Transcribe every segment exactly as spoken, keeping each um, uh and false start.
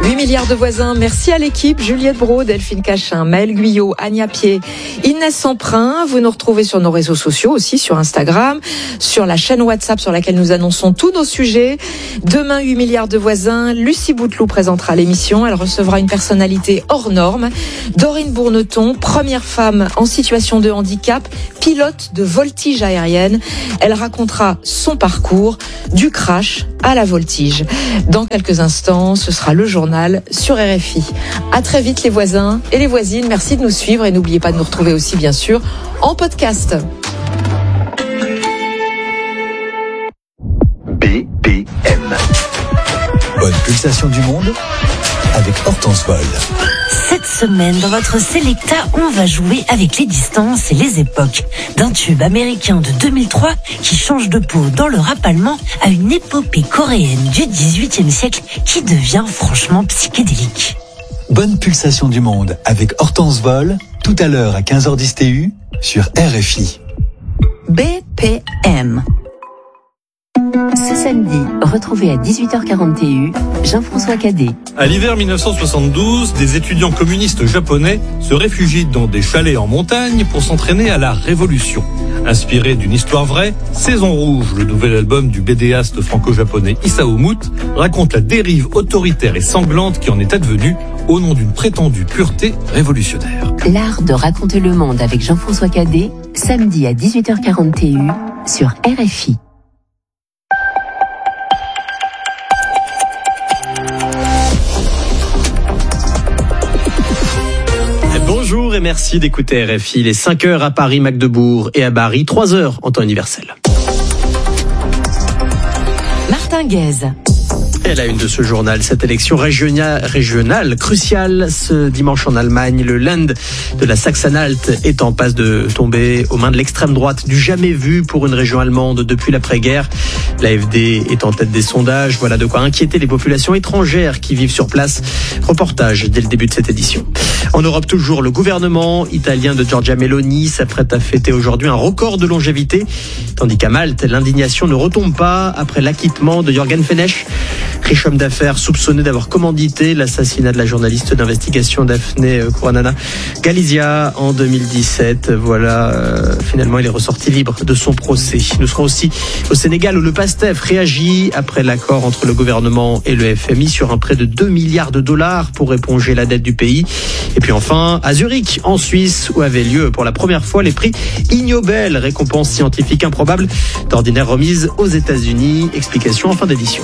huit milliards de voisins, merci à l'équipe, Juliette Brault, Delphine Cachin, Maëlle Guyot, Ania Pied, Inès Emprunt. Vous nous retrouvez sur nos réseaux sociaux aussi, sur Instagram, sur la chaîne WhatsApp sur laquelle nous annonçons tous nos sujets. Demain, huit milliards de voisins, Lucie Bouteloup présentera l'émission. Elle recevra une personnalité hors norme. Dorine Bourneton, première femme en situation de handicap, pilote de voltige aérienne. Elle racontera son parcours, du crash à la voltige. Dans quelques instants, ce sera le journal sur R F I. À très vite les voisins et les voisines. Merci de nous suivre et n'oubliez pas de nous retrouver aussi bien sûr en podcast. B P M. Bonne pulsation du monde avec Hortense Vol. Cette semaine, dans votre Selecta, on va jouer avec les distances et les époques. D'un tube américain de deux mille trois qui change de peau dans le rap allemand à une épopée coréenne du dix-huitième siècle qui devient franchement psychédélique. Bonne pulsation du monde avec Hortense Vol, tout à l'heure à quinze heures dix T U sur R F I. B P M. Ce samedi, retrouvez à dix-huit heures quarante T U Jean-François Cadet. À l'hiver dix-neuf cent soixante-douze, des étudiants communistes japonais se réfugient dans des chalets en montagne pour s'entraîner à la révolution. Inspiré d'une histoire vraie, Saison Rouge, le nouvel album du bédéaste franco-japonais Isao Mout, raconte la dérive autoritaire et sanglante qui en est advenue au nom d'une prétendue pureté révolutionnaire. L'art de raconter le monde avec Jean-François Cadet, samedi à dix-huit heures quarante T U sur R F I. Bonjour et merci d'écouter R F I. Il est cinq heures à Paris, Magdebourg et à Bari, trois heures en temps universel. Martin Guez. Et à la une de ce journal, cette élection régionale, régionale cruciale ce dimanche en Allemagne. Le Land de la Saxe-Anhalt est en passe de tomber aux mains de l'extrême droite, du jamais vu pour une région allemande depuis l'après-guerre. L'A F D est en tête des sondages. Voilà de quoi inquiéter les populations étrangères qui vivent sur place. Reportage dès le début de cette édition. En Europe toujours, le gouvernement italien de Giorgia Meloni s'apprête à fêter aujourd'hui un record de longévité. Tandis qu'à Malte, l'indignation ne retombe pas après l'acquittement de Jürgen Fenech, riche homme d'affaires soupçonné d'avoir commandité l'assassinat de la journaliste d'investigation Daphne Caruana Galizia en deux mille dix-sept. Voilà, euh, finalement, il est ressorti libre de son procès. Nous serons aussi au Sénégal où le PASTEF réagit après l'accord entre le gouvernement et le F M I sur un prêt de deux milliards de dollars pour éponger la dette du pays. Et puis enfin, à Zurich, en Suisse, où avaient lieu pour la première fois les prix Ig Nobel, récompense scientifique improbable, d'ordinaire remise aux États-Unis. Explication en fin d'édition.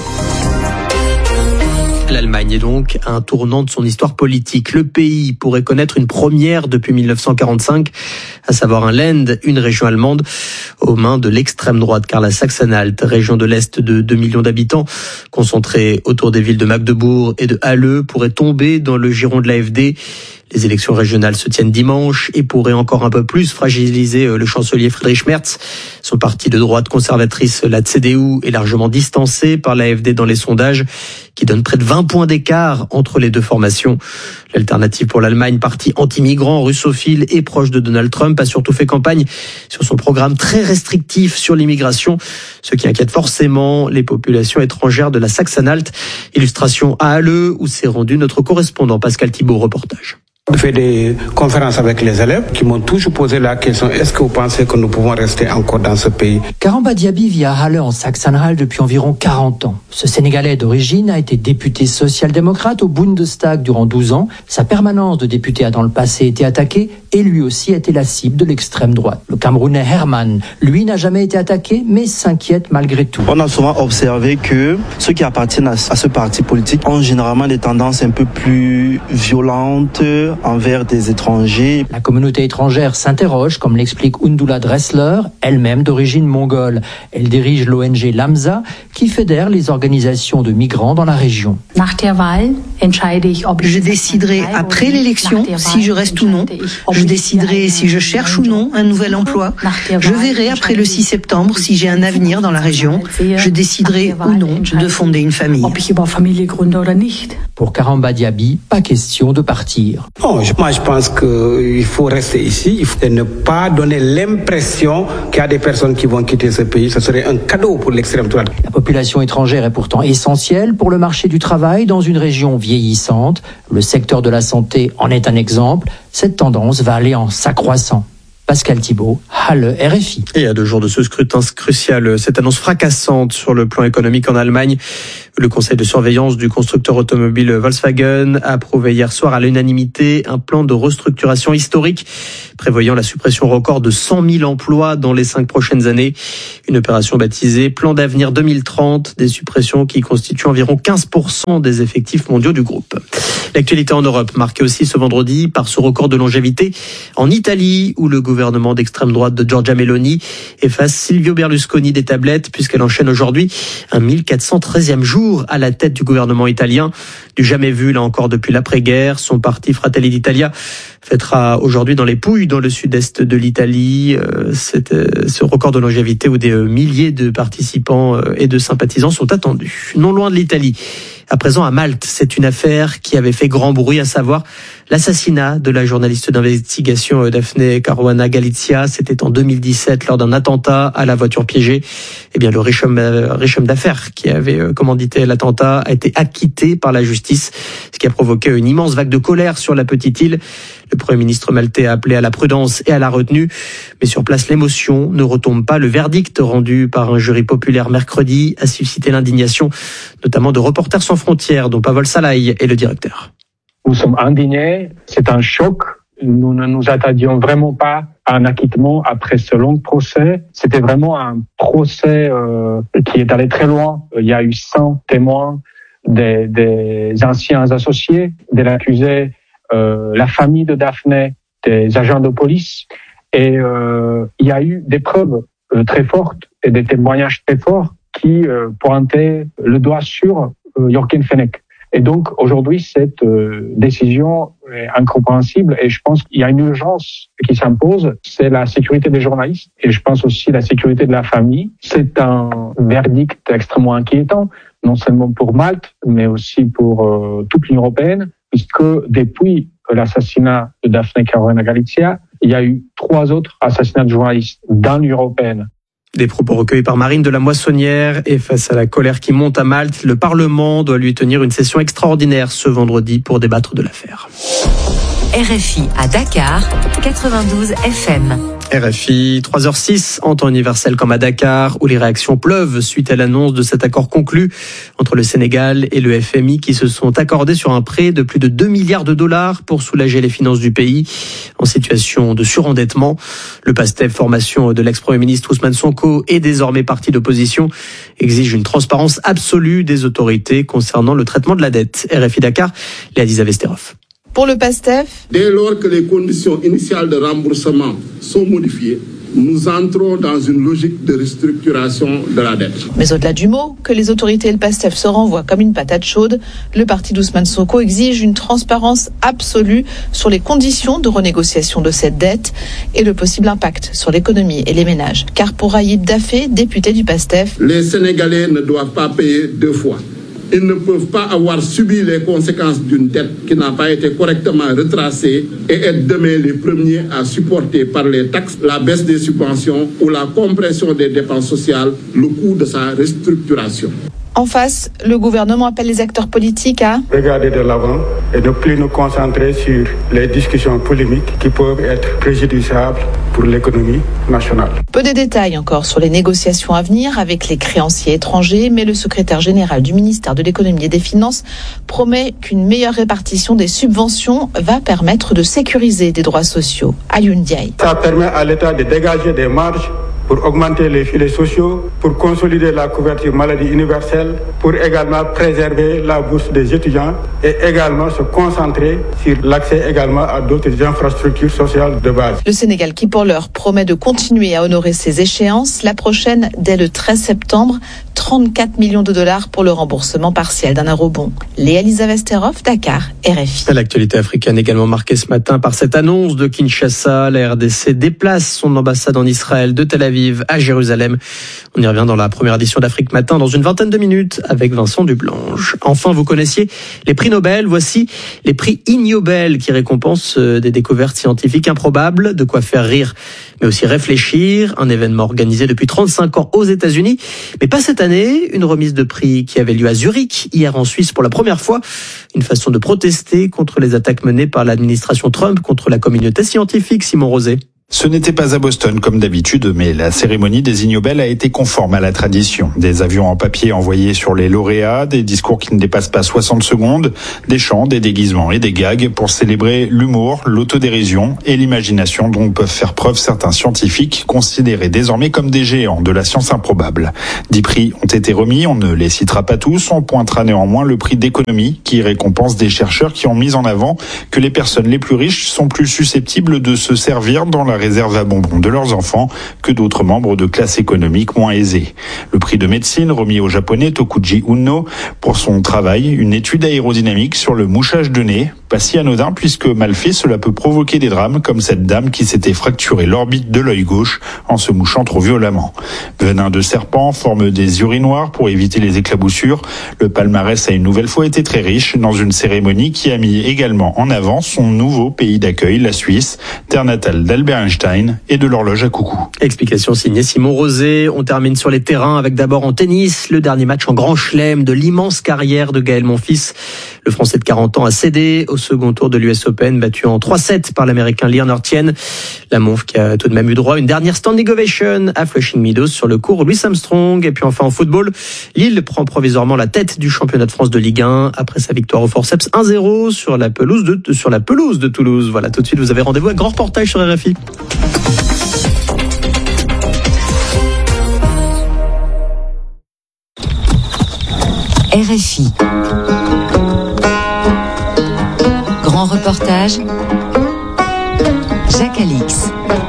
L'Allemagne est donc à un tournant de son histoire politique. Le pays pourrait connaître une première depuis dix-neuf cent quarante-cinq, à savoir un Land, une région allemande, aux mains de l'extrême droite, car la Saxe-Anhalt, région de l'Est de deux millions d'habitants, concentrée autour des villes de Magdebourg et de Halle, pourrait tomber dans le giron de l'A F D. Les élections régionales se tiennent dimanche et pourraient encore un peu plus fragiliser le chancelier Friedrich Merz. Son parti de droite conservatrice, la C D U, est largement distancé par l'A F D dans les sondages, qui donnent près de vingt points d'écart entre les deux formations. L'Alternative pour l'Allemagne, parti anti-migrant, russophile et proche de Donald Trump, a surtout fait campagne sur son programme très restrictif sur l'immigration, ce qui inquiète forcément les populations étrangères de la Saxe-Anhalt. Illustration à Halle, où s'est rendu notre correspondant Pascal Thibault. Reportage. Je fais des conférences avec les élèves qui m'ont toujours posé la question, est-ce que vous pensez que nous pouvons rester encore dans ce pays? Karamba Diaby vit à Halle en Saxe-Anhalt depuis environ quarante ans. Ce Sénégalais d'origine a été député social-démocrate au Bundestag durant douze ans. Sa permanence de député a dans le passé été attaquée et lui aussi a été la cible de l'extrême droite. Le Camerounais Herman, lui, n'a jamais été attaqué mais s'inquiète malgré tout. On a souvent observé que ceux qui appartiennent à ce parti politique ont généralement des tendances un peu plus violentes envers des étrangers. La communauté étrangère s'interroge, comme l'explique Undula Dressler, elle-même d'origine mongole. Elle dirige l'O N G Lamsa, qui fédère les organisations de migrants dans la région. Je déciderai après l'élection si je reste ou non. Je déciderai si je cherche ou non un nouvel emploi. Je verrai après le six septembre si j'ai un avenir dans la région. Je déciderai ou non de fonder une famille. Pour Karamba Diaby, pas question de partir. Non, moi je pense qu'il faut rester ici, il faut ne pas donner l'impression qu'il y a des personnes qui vont quitter ce pays. Ce serait un cadeau pour l'extrême droite. La population étrangère est pourtant essentielle pour le marché du travail dans une région vieillissante vieillissantes. Le secteur de la santé en est un exemple. Cette tendance va aller en s'accroissant. Pascal Thibault, Halle, R F I. Et à deux jours de ce scrutin crucial, cette annonce fracassante sur le plan économique en Allemagne. Le conseil de surveillance du constructeur automobile Volkswagen a approuvé hier soir à l'unanimité un plan de restructuration historique prévoyant la suppression record de cent mille emplois dans les cinq prochaines années. Une opération baptisée Plan d'avenir deux mille trente, des suppressions qui constituent environ quinze pour cent des effectifs mondiaux du groupe. L'actualité en Europe, marquée aussi ce vendredi par ce record de longévité en Italie, où le gouvernement d'extrême droite de Giorgia Meloni efface Silvio Berlusconi des tablettes, puisqu'elle enchaîne aujourd'hui un mille quatre cent treizième jour à la tête du gouvernement italien. Du jamais vu, là encore, depuis l'après-guerre. Son parti Fratelli d'Italia fêtera aujourd'hui dans les Pouilles, dans le sud-est de l'Italie, euh, cette, euh, ce record de longévité où des euh, milliers de participants euh, et de sympathisants sont attendus. Non loin de l'Italie, à présent à Malte, c'est une affaire qui avait fait grand bruit, à savoir l'assassinat de la journaliste d'investigation Daphne Caruana Galizia. C'était en deux mille dix-sept lors d'un attentat à la voiture piégée. Eh bien, le riche homme, riche homme d'affaires qui avait commandité l'attentat a été acquitté par la justice, ce qui a provoqué une immense vague de colère sur la petite île. Le Premier ministre maltais a appelé à la prudence et à la retenue. Mais sur place, l'émotion ne retombe pas. Le verdict rendu par un jury populaire mercredi a suscité l'indignation, notamment de Reporters sans frontières, dont Pavel Salaï est le directeur. Nous sommes indignés, c'est un choc. Nous ne nous attendions vraiment pas à un acquittement après ce long procès. C'était vraiment un procès euh, qui est allé très loin. Il y a eu cent témoins, des, des anciens associés de l'accusé, euh, la famille de Daphné, des agents de police. Et euh, il y a eu des preuves euh, très fortes et des témoignages très forts qui euh, pointaient le doigt sur euh, Jochen Fenech. Et donc, aujourd'hui, cette euh, décision est incompréhensible et je pense qu'il y a une urgence qui s'impose, c'est la sécurité des journalistes et je pense aussi la sécurité de la famille. C'est un verdict extrêmement inquiétant, non seulement pour Malte, mais aussi pour euh, toute l'Union européenne, puisque depuis l'assassinat de Daphne Caruana Galizia, il y a eu trois autres assassinats de journalistes dans l'Union européenne. Des propos recueillis par Marine de la Moissonnière. Et face à la colère qui monte à Malte, le Parlement doit lui tenir une session extraordinaire ce vendredi pour débattre de l'affaire. R F I à Dakar, quatre-vingt-douze F M. R F I, trois heures six, en temps universel comme à Dakar, où les réactions pleuvent suite à l'annonce de cet accord conclu entre le Sénégal et le F M I qui se sont accordés sur un prêt de plus de deux milliards de dollars pour soulager les finances du pays en situation de surendettement. Le PASTEF, formation de l'ex-premier ministre Ousmane Sonko et désormais parti d'opposition, exige une transparence absolue des autorités concernant le traitement de la dette. R F I Dakar, Léa Vesterov. Pour le PASTEF, dès lors que les conditions initiales de remboursement sont modifiées, nous entrons dans une logique de restructuration de la dette. Mais au-delà du mot, que les autorités et le PASTEF se renvoient comme une patate chaude, le parti d'Ousmane Sonko exige une transparence absolue sur les conditions de renégociation de cette dette et le possible impact sur l'économie et les ménages. Car pour Ayib Daffé, député du PASTEF, les Sénégalais ne doivent pas payer deux fois. Ils ne peuvent pas avoir subi les conséquences d'une dette qui n'a pas été correctement retracée et être demain les premiers à supporter par les taxes, la baisse des subventions ou la compression des dépenses sociales le coût de sa restructuration. En face, le gouvernement appelle les acteurs politiques à regarder de l'avant et ne plus nous concentrer sur les discussions polémiques qui peuvent être préjudiciables pour l'économie nationale. Peu de détails encore sur les négociations à venir avec les créanciers étrangers, mais le secrétaire général du ministère de l'économie et des finances promet qu'une meilleure répartition des subventions va permettre de sécuriser des droits sociaux. Alioune Ndiaye. Ça permet à l'État de dégager des marges pour augmenter les filets sociaux, pour consolider la couverture maladie universelle, pour également préserver la bourse des étudiants et également se concentrer sur l'accès également à d'autres infrastructures sociales de base. Le Sénégal qui pour l'heure promet de continuer à honorer ses échéances, la prochaine dès le treize septembre, trente-quatre millions de dollars pour le remboursement partiel d'un eurobond. Léa Vesterov, Dakar, R F I. L'actualité africaine également marquée ce matin par cette annonce de Kinshasa. La R D C déplace son ambassade en Israël de Tel Aviv à Jérusalem. On y revient dans la première édition d'Afrique Matin dans une vingtaine de minutes avec Vincent Dublanche. Enfin, vous connaissiez les prix Nobel. Voici les prix Ig Nobel qui récompensent des découvertes scientifiques improbables, de quoi faire rire, mais aussi réfléchir. Un événement organisé depuis trente-cinq ans aux États-Unis, mais pas cette année. Une remise de prix qui avait lieu à Zurich, hier en Suisse pour la première fois. Une façon de protester contre les attaques menées par l'administration Trump contre la communauté scientifique. Simon Rosé. Ce n'était pas à Boston comme d'habitude, mais la cérémonie des Ig Nobel a été conforme à la tradition. Des avions en papier envoyés sur les lauréats, des discours qui ne dépassent pas soixante secondes, des chants, des déguisements et des gags pour célébrer l'humour, l'autodérision et l'imagination dont peuvent faire preuve certains scientifiques considérés désormais comme des géants de la science improbable. Dix prix ont été remis, on ne les citera pas tous, on pointera néanmoins le prix d'économie qui récompense des chercheurs qui ont mis en avant que les personnes les plus riches sont plus susceptibles de se servir dans la réserve à bonbons de leurs enfants que d'autres membres de classe économique moins aisés. Le prix de médecine remis au japonais Tokuji Unno pour son travail, une étude aérodynamique sur le mouchage de nez. Pas si anodin puisque mal fait, cela peut provoquer des drames comme cette dame qui s'était fracturé l'orbite de l'œil gauche en se mouchant trop violemment. Venin de serpent forme des urinoirs pour éviter les éclaboussures. Le palmarès a une nouvelle fois été très riche dans une cérémonie qui a mis également en avant son nouveau pays d'accueil, la Suisse, terre natale d'Albert Einstein et de l'horloge à coucou. Explication signée Simon Rosé. On termine sur les terrains avec d'abord en tennis, le dernier match en Grand Chelem de l'immense carrière de Gaël Monfils. Le Français de quarante ans a cédé au second tour de l'U S Open, battu en trois sept par l'Américain Leonard Tien. La Monf qui a tout de même eu droit à une dernière standing ovation à Flushing Meadows sur le cours Louis Armstrong. Et puis enfin en football, Lille prend provisoirement la tête du championnat de France de Ligue un après sa victoire au forceps un zéro sur la pelouse de, sur la pelouse de Toulouse. Voilà, tout de suite vous avez rendez-vous avec grand reportage sur R F I. R F I. Grand reportage, Jacques Alix.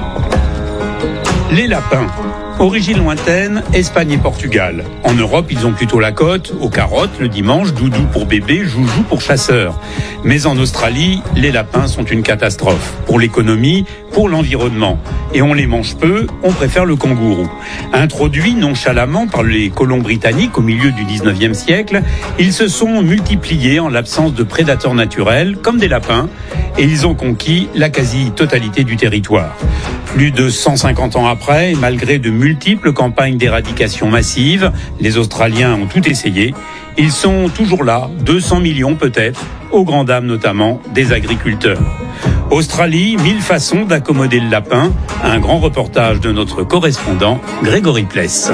Les lapins. Origine lointaine, Espagne et Portugal. En Europe, ils ont plutôt la cote, aux carottes le dimanche, doudou pour bébé, joujou pour chasseur. Mais en Australie, les lapins sont une catastrophe. Pour l'économie, pour l'environnement. Et on les mange peu, on préfère le kangourou. Introduits nonchalamment par les colons britanniques au milieu du dix-neuvième siècle, ils se sont multipliés en l'absence de prédateurs naturels, comme des lapins, et ils ont conquis la quasi-totalité du territoire. Plus de cent cinquante ans après, et malgré de multiples campagnes d'éradication massive, les Australiens ont tout essayé. Ils sont toujours là, deux cents millions peut-être, aux grandes dames notamment des agriculteurs. Australie, mille façons d'accommoder le lapin. Un grand reportage de notre correspondant Grégory Pless.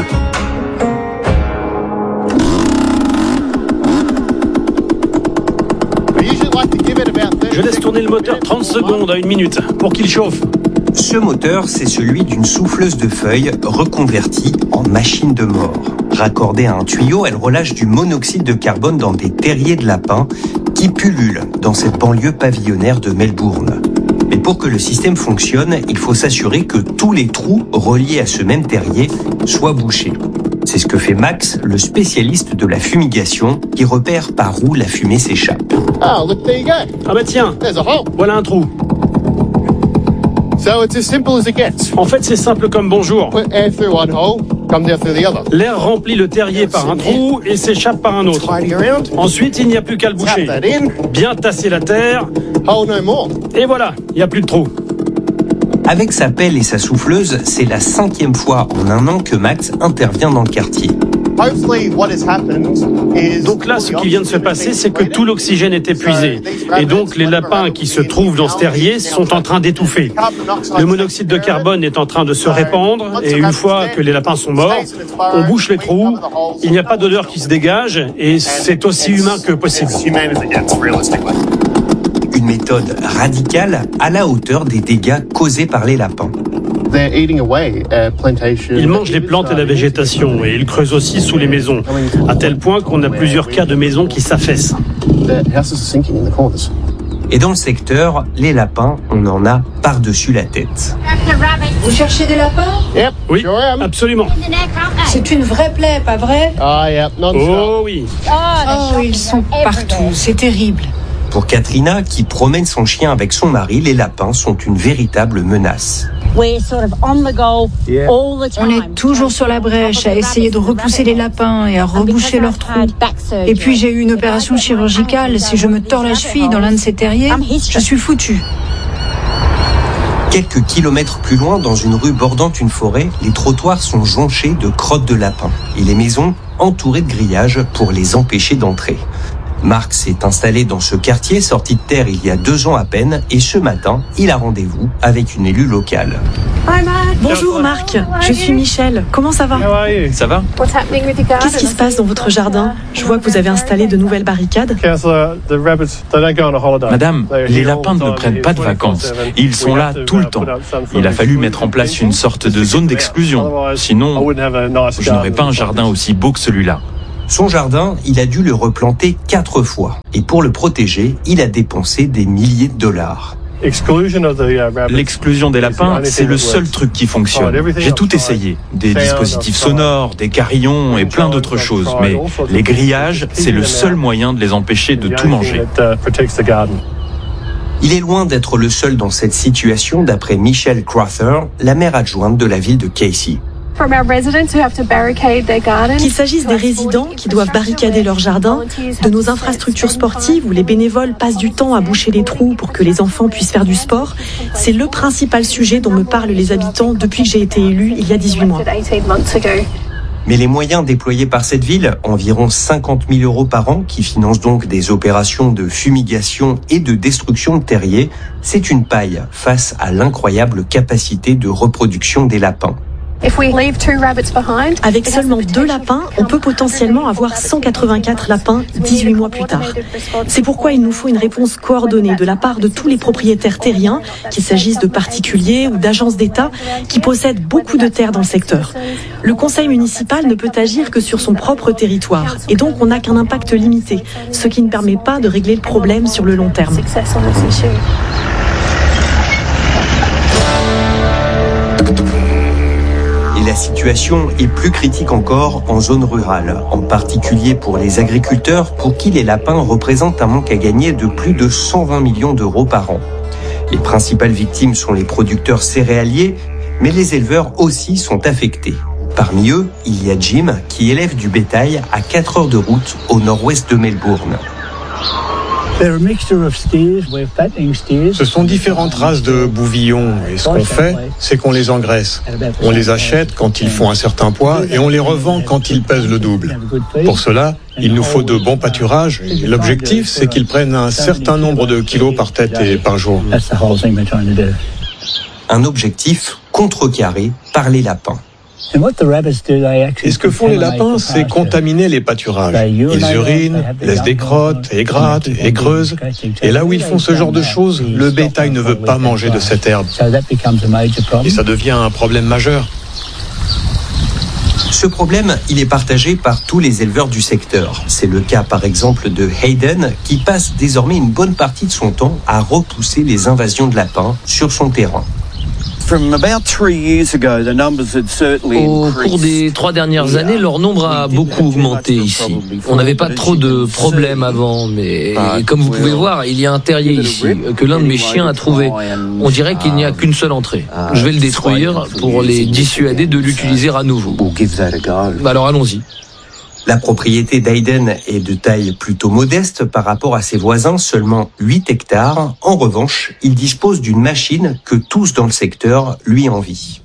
Je laisse tourner le moteur trente secondes à une minute pour qu'il chauffe. Ce moteur, c'est celui d'une souffleuse de feuilles reconvertie en machine de mort. Raccordée à un tuyau, elle relâche du monoxyde de carbone dans des terriers de lapins qui pullulent dans cette banlieue pavillonnaire de Melbourne. Mais pour que le système fonctionne, il faut s'assurer que tous les trous reliés à ce même terrier soient bouchés. C'est ce que fait Max, le spécialiste de la fumigation, qui repère par où la fumée s'échappe. Ah, look, there you go. Ah bah tiens, voilà un trou. So it's as simple as it gets. En fait, c'est simple comme bonjour. Put air through one hole, come down through the other. L'air remplit le terrier par un trou et s'échappe par un autre. Ensuite, il n'y a plus qu'à le boucher. Bien tasser la terre. Hole no more. Et voilà, il n'y a plus de trou. Avec sa pelle et sa souffleuse, c'est la cinquième fois en un an que Max intervient dans le quartier. Donc là, ce qui vient de se passer, c'est que tout l'oxygène est épuisé. Et donc, les lapins qui se trouvent dans ce terrier sont en train d'étouffer. Le monoxyde de carbone est en train de se répandre. Et une fois que les lapins sont morts, on bouche les trous. Il n'y a pas d'odeur qui se dégage. Et c'est aussi humain que possible. Une méthode radicale à la hauteur des dégâts causés par les lapins. Ils mangent les plantes et la végétation et ils creusent aussi sous les maisons, à tel point qu'on a plusieurs cas de maisons qui s'affaissent. Et dans le secteur, les lapins, on en a par-dessus la tête. Vous cherchez des lapins? Oui, absolument. C'est une vraie plaie, pas vrai? Oh oui. Oh, ils sont partout, c'est terrible. Pour Katrina, qui promène son chien avec son mari, les lapins sont une véritable menace. On est toujours sur la brèche à essayer de repousser les lapins et à reboucher leurs trous. Et puis j'ai eu une opération chirurgicale. Si je me tords la cheville dans l'un de ces terriers, je suis foutue. Quelques kilomètres plus loin, dans une rue bordant une forêt, les trottoirs sont jonchés de crottes de lapins et les maisons entourées de grillages pour les empêcher d'entrer. Marc s'est installé dans ce quartier sorti de terre il y a deux ans à peine et ce matin, il a rendez-vous avec une élue locale. Bonjour Marc, je suis Michel. Comment ça va? Ça va? Qu'est-ce qui se passe dans votre jardin? Je vois que vous avez installé de nouvelles barricades. Madame, les lapins ne prennent pas de vacances. Ils sont là tout le temps. Il a fallu mettre en place une sorte de zone d'exclusion. Sinon, je n'aurais pas un jardin aussi beau que celui-là. Son jardin, il a dû le replanter quatre fois. Et pour le protéger, il a dépensé des milliers de dollars. L'exclusion des lapins, c'est le seul truc qui fonctionne. J'ai tout essayé. Des dispositifs sonores, des carillons et plein d'autres choses. Mais les grillages, c'est le seul moyen de les empêcher de tout manger. Il est loin d'être le seul dans cette situation, d'après Michelle Crowther, la maire adjointe de la ville de Casey. Qu'il s'agisse des résidents qui doivent barricader leur jardin, de nos infrastructures sportives où les bénévoles passent du temps à boucher les trous pour que les enfants puissent faire du sport, c'est le principal sujet dont me parlent les habitants depuis que j'ai été élue il y a dix-huit mois. Mais les moyens déployés par cette ville, environ cinquante mille euros par an, qui financent donc des opérations de fumigation et de destruction de terriers, c'est une paille face à l'incroyable capacité de reproduction des lapins. Avec seulement deux lapins, on peut potentiellement avoir cent quatre-vingt-quatre lapins dix-huit mois plus tard. C'est pourquoi il nous faut une réponse coordonnée de la part de tous les propriétaires terriens, qu'il s'agisse de particuliers ou d'agences d'État, qui possèdent beaucoup de terres dans le secteur. Le conseil municipal ne peut agir que sur son propre territoire, et donc on n'a qu'un impact limité, ce qui ne permet pas de régler le problème sur le long terme. Et la situation est plus critique encore en zone rurale, en particulier pour les agriculteurs pour qui les lapins représentent un manque à gagner de plus de cent vingt millions d'euros par an. Les principales victimes sont les producteurs céréaliers, mais les éleveurs aussi sont affectés. Parmi eux, il y a Jim qui élève du bétail à quatre heures de route au nord-ouest de Melbourne. Ce sont différentes races de bouvillons et ce qu'on fait, c'est qu'on les engraisse. On les achète quand ils font un certain poids et on les revend quand ils pèsent le double. Pour cela, il nous faut de bons pâturages et l'objectif, c'est qu'ils prennent un certain nombre de kilos par tête et par jour. Un objectif contrecarré par les lapins. Et ce que font les lapins, c'est contaminer les pâturages. Ils urinent, laissent des crottes, et grattent, et creusent. Et là où ils font ce genre de choses, le bétail ne veut pas manger de cette herbe. Et ça devient un problème majeur. Ce problème, il est partagé par tous les éleveurs du secteur. C'est le cas par exemple de Hayden, qui passe désormais une bonne partie de son temps à repousser les invasions de lapins sur son terrain. Au cours des trois dernières années, leur nombre a beaucoup augmenté ici. On n'avait pas trop de problèmes avant, mais comme vous pouvez voir, il y a un terrier ici que l'un de mes chiens a trouvé. On dirait qu'il n'y a qu'une seule entrée. Je vais le détruire pour les dissuader de l'utiliser à nouveau. Alors allons-y. La propriété d'Hayden est de taille plutôt modeste par rapport à ses voisins, seulement huit hectares. En revanche, il dispose d'une machine que tous dans le secteur lui envient.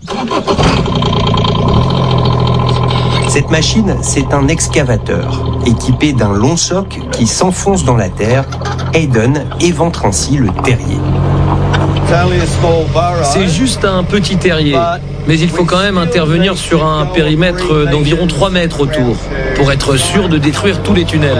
Cette machine, c'est un excavateur. Équipé d'un long soc qui s'enfonce dans la terre, Hayden éventre ainsi le terrier. C'est juste un petit terrier, mais il faut quand même intervenir sur un périmètre d'environ trois mètres autour, pour être sûr de détruire tous les tunnels.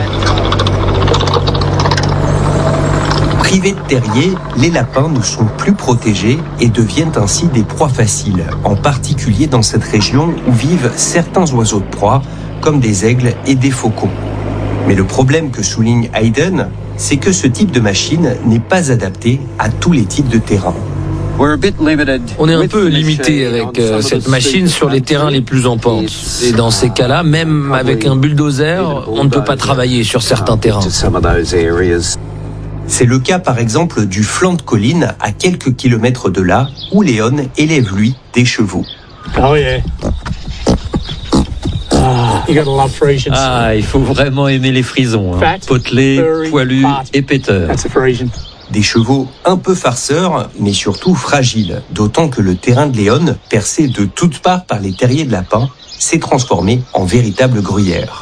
Privés de terrier, les lapins ne sont plus protégés et deviennent ainsi des proies faciles, en particulier dans cette région où vivent certains oiseaux de proie, comme des aigles et des faucons. Mais le problème que souligne Hayden, c'est que ce type de machine n'est pas adapté à tous les types de terrains. On est un peu limité avec euh, cette machine sur les terrains les plus en pente. Et dans ces cas-là, même avec un bulldozer, on ne peut pas travailler sur certains terrains. C'est le cas par exemple du flanc de colline à quelques kilomètres de là, où Léon élève lui des chevaux. Oh yeah. Ah, il faut vraiment aimer les frisons, hein. Potelés, poilus et péteurs. Des chevaux un peu farceurs, mais surtout fragiles, d'autant que le terrain de Léon, percé de toutes parts par les terriers de lapins, s'est transformé en véritable gruyère.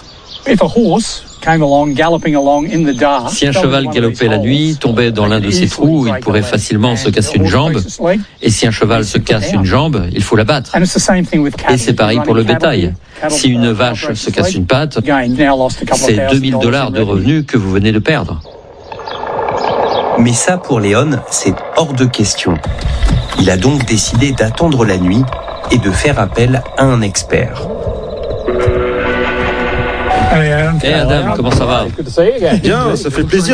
Si un cheval galopait la nuit, tombait dans l'un de ces trous, il pourrait facilement se casser une jambe. Et si un cheval se casse une jambe, il faut l'abattre. Et c'est pareil pour le bétail. Si une vache se casse une patte, c'est deux mille dollars de revenus que vous venez de perdre. Mais ça, pour Léon, c'est hors de question. Il a donc décidé d'attendre la nuit et de faire appel à un expert. Eh hey Adam, comment ça va? Bien, ça fait plaisir.